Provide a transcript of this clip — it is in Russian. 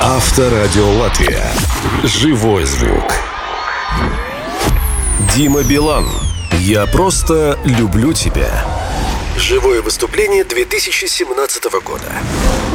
Авторадио Латвия. Живой звук. Дима Билан. Я просто люблю тебя. Живое выступление 2017 года.